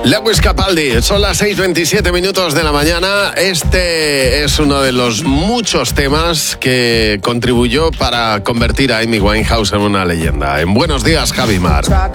Lewis Capaldi, son las 6:27 de la mañana. Este es uno de los muchos temas que contribuyó para convertir a Amy Winehouse en una leyenda. En Buenos Días, Javi Mar.